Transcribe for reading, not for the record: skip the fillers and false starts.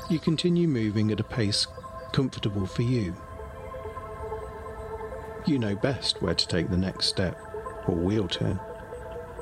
You continue moving at a pace comfortable for you. You know best where to take the next step or wheel turn.